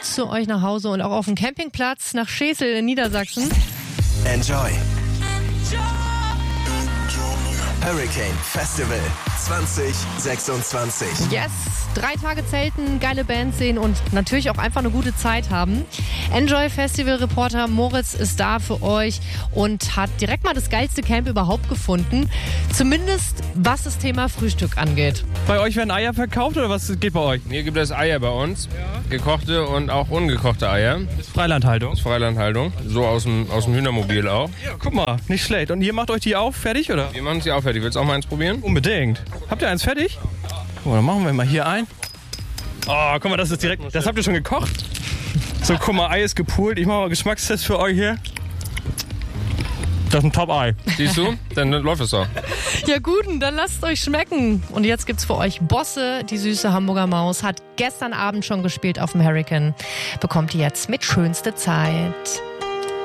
zu euch nach Hause und auch auf dem Campingplatz nach Schesel in Niedersachsen. Enjoy. Hurricane Festival 2026. Yes! 3 Tage zelten, geile Bands sehen und natürlich auch einfach eine gute Zeit haben. Enjoy Festival Reporter Moritz ist da für euch und hat direkt mal das geilste Camp überhaupt gefunden. Zumindest was das Thema Frühstück angeht. Bei euch werden Eier verkauft oder was geht bei euch? Hier gibt es Eier bei uns. Gekochte und auch ungekochte Eier. Das ist Freilandhaltung. Das ist Freilandhaltung. So aus dem Hühnermobil auch. Ja, guck mal, nicht schlecht. Und ihr macht euch die auf, fertig oder? Wir machen sie auch fertig. Willst du auch mal eins probieren? Unbedingt. Habt ihr eins fertig? Oh, dann machen wir mal hier ein. Oh, guck mal, das ist direkt. Das habt ihr schon gekocht? So, guck mal, Ei ist gepoolt. Ich mache mal Geschmackstest für euch hier. Das ist ein Top-Ei. Siehst du? Dann läuft es doch. Ja gut, dann lasst es euch schmecken. Und jetzt gibt's für euch Bosse. Die süße Hamburger Maus hat gestern Abend schon gespielt auf dem Hurricane. Bekommt ihr jetzt mit schönste Zeit.